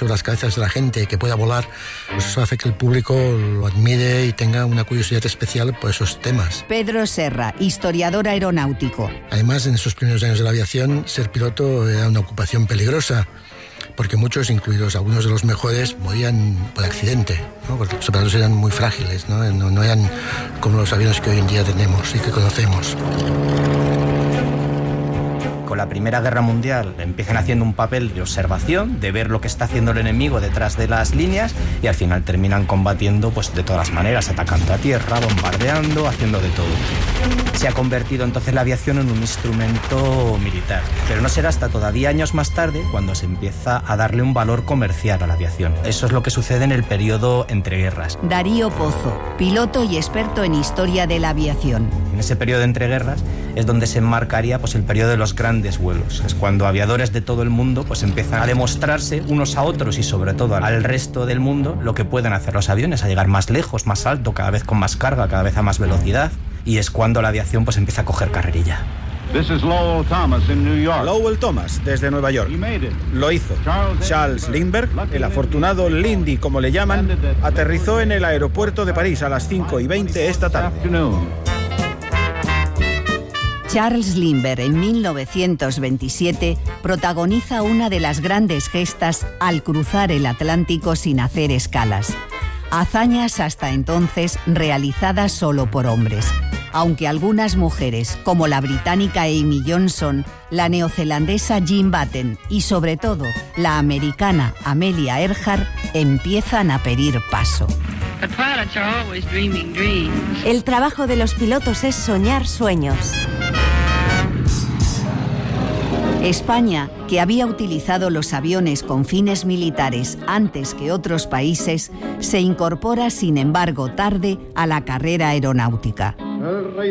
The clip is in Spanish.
sobre las cabezas de la gente, que pueda volar, pues eso hace que el público lo admire y tenga una curiosidad especial por esos temas. Pedro Serra, historiador aeronáutico. Además, en esos primeros años de la aviación, ser piloto era una ocupación peligrosa, porque muchos, incluidos algunos de los mejores, morían por accidente, ¿no? Porque los aparatos eran muy frágiles, no eran como los aviones que hoy en día tenemos y que conocemos. Con la Primera Guerra Mundial empiezan haciendo un papel de observación, de ver lo que está haciendo el enemigo detrás de las líneas, y al final terminan combatiendo pues de todas maneras, atacando a tierra, bombardeando, haciendo de todo. Se ha convertido entonces la aviación en un instrumento militar, pero no será hasta todavía años más tarde cuando se empieza a darle un valor comercial a la aviación. Eso es lo que sucede en el periodo entre guerras. Darío Pozo, piloto y experto en historia de la aviación. En ese periodo de entreguerras es donde se enmarcaría pues el periodo de los grandes vuelos. Es cuando aviadores de todo el mundo pues empiezan a demostrarse unos a otros y sobre todo al resto del mundo lo que pueden hacer los aviones, a llegar más lejos, más alto, cada vez con más carga, cada vez a más velocidad, y es cuando la aviación pues empieza a coger carrerilla. This is Lowell Thomas in New York. Lowell Thomas, desde Nueva York. Lo hizo. Charles Lindbergh, el afortunado Lindy como le llaman, aterrizó en el aeropuerto de París a las 5:20 esta tarde. Charles Lindbergh, en 1927, protagoniza una de las grandes gestas al cruzar el Atlántico sin hacer escalas. Hazañas hasta entonces realizadas solo por hombres, aunque algunas mujeres, como la británica Amy Johnson, la neozelandesa Jean Batten y sobre todo la americana Amelia Earhart, empiezan a pedir paso. El trabajo de los pilotos es soñar sueños. España, que había utilizado los aviones con fines militares antes que otros países, se incorpora, sin embargo, tarde a la carrera aeronáutica.